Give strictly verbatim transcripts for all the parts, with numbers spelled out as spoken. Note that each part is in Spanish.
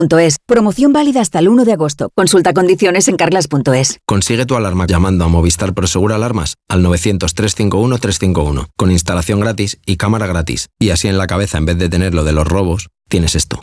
punto es. Promoción válida hasta el uno de agosto. Consulta condiciones en carglass punto es. Consigue tu alarma llamando a Movistar Prosegur Alarmas al novecientos, trescientos cincuenta y uno, trescientos cincuenta y uno, con instalación gratis y cámara gratis. Y así en la cabeza, en vez de tener lo de los robos, tienes esto.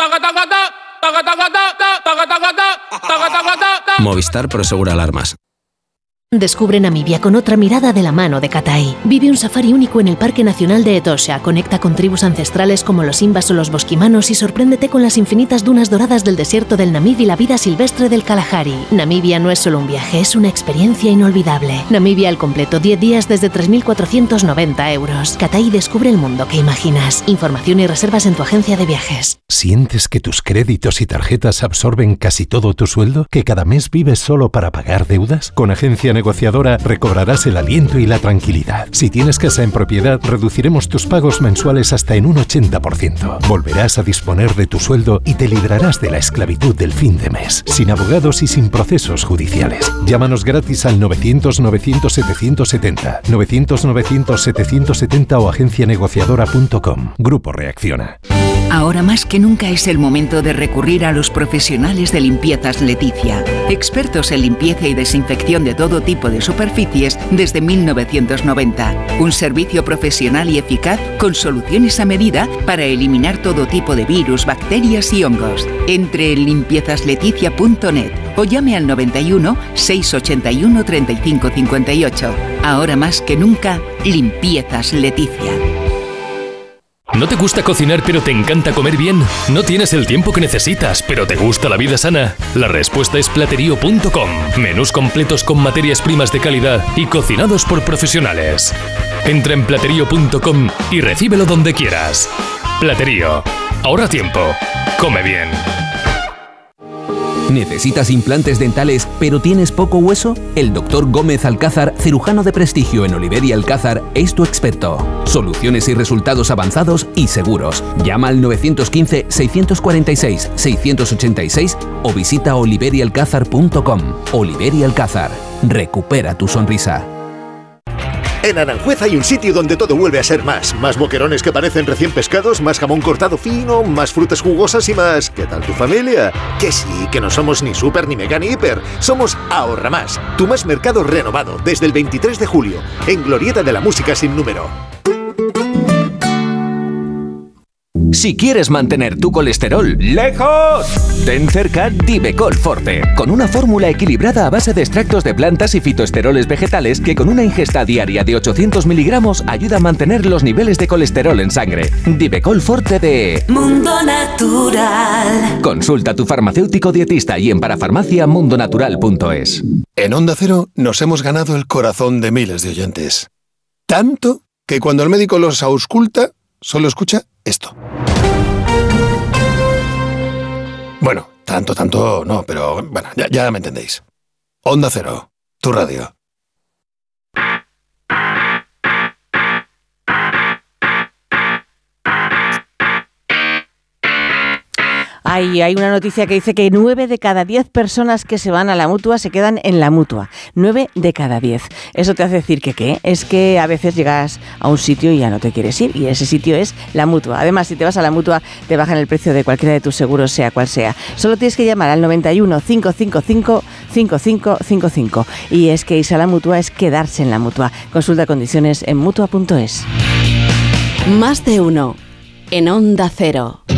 Movistar Prosegur Alarmas. Descubre Namibia con otra mirada de la mano de Katai. Vive un safari único en el Parque Nacional de Etosha, conecta con tribus ancestrales como los Imbas o los Bosquimanos y sorpréndete con las infinitas dunas doradas del desierto del Namib y la vida silvestre del Kalahari. Namibia no es solo un viaje, es una experiencia inolvidable. Namibia al completo, diez días desde tres mil cuatrocientos noventa euros. Katai descubre el mundo que imaginas. Información y reservas en tu agencia de viajes. ¿Sientes que tus créditos y tarjetas absorben casi todo tu sueldo? ¿Que cada mes vives solo para pagar deudas? Con Agencia Negociadora recobrarás el aliento y la tranquilidad. Si tienes casa en propiedad, reduciremos tus pagos mensuales hasta en un ochenta por ciento. Volverás a disponer de tu sueldo y te librarás de la esclavitud del fin de mes, sin abogados y sin procesos judiciales. Llámanos gratis al novecientos, novecientos, setecientos setenta, novecientos, novecientos, setecientos setenta o agencia negociadora punto com. Grupo Reacciona. Ahora más que nunca es el momento de recurrir a los profesionales de Limpiezas Leticia, expertos en limpieza y desinfección de todo tipo de superficies desde mil novecientos noventa. Un servicio profesional y eficaz con soluciones a medida para eliminar todo tipo de virus, bacterias y hongos. Entre en limpiezas leticia punto net o llame al noventa y uno, seiscientos ochenta y uno, treinta y cinco cincuenta y ocho. Ahora más que nunca, Limpiezas Leticia. ¿No te gusta cocinar pero te encanta comer bien? ¿No tienes el tiempo que necesitas pero te gusta la vida sana? La respuesta es platerío punto com. Menús completos con materias primas de calidad y cocinados por profesionales. Entra en platerío punto com y recíbelo donde quieras. Platerío. Ahorra tiempo. Come bien. ¿Necesitas implantes dentales pero tienes poco hueso? El doctor Gómez Alcázar, cirujano de prestigio en Oliver y Alcázar, es tu experto. Soluciones y resultados avanzados y seguros. Llama al nueve uno cinco, seis cuatro seis, seis ocho seis o visita oliver y alcázar punto com. Oliver y Alcázar. Recupera tu sonrisa. En Aranjuez hay un sitio donde todo vuelve a ser más. Más boquerones que parecen recién pescados, más jamón cortado fino, más frutas jugosas y más... ¿Qué tal tu familia? Que sí, que no somos ni super, ni mega, ni hiper. Somos Ahorra Más, tu más mercado renovado desde el veintitrés de julio, en Glorieta de la Música Sin Número. Si quieres mantener tu colesterol lejos, ten cerca Divecol Forte, con una fórmula equilibrada a base de extractos de plantas y fitoesteroles vegetales que con una ingesta diaria de ochocientos miligramos ayuda a mantener los niveles de colesterol en sangre. Divecol Forte de Mundo Natural. Consulta a tu farmacéutico dietista y en parafarmacia mundo natural punto es. En Onda Cero nos hemos ganado el corazón de miles de oyentes. Tanto que cuando el médico los ausculta, solo escucha esto. Bueno, tanto, tanto no, pero bueno, ya, ya me entendéis. Onda Cero, tu radio. Hay, hay una noticia que dice que nueve de cada diez personas que se van a la Mutua se quedan en la Mutua. nueve de cada diez. Eso te hace decir que ¿qué? Es que a veces llegas a un sitio y ya no te quieres ir, y ese sitio es la Mutua. Además, si te vas a la Mutua, te bajan el precio de cualquiera de tus seguros, sea cual sea. Solo tienes que llamar al noventa y uno, cinco cinco cinco, cinco cinco cinco cinco. Y es que irse a la Mutua es quedarse en la Mutua. Consulta condiciones en mutua punto es. Más de uno en Onda Cero.